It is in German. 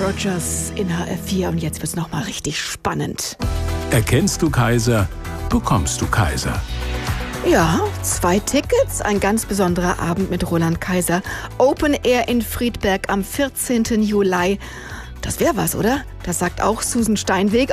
Rogers in HR4 und jetzt wird's nochmal richtig spannend. Erkennst du Kaiser, bekommst du Kaiser. Ja, 2 Tickets, ein ganz besonderer Abend mit Roland Kaiser. Open Air in Friedberg am 14. Juli. Das wäre was, oder? Das sagt auch Susan Steinweg.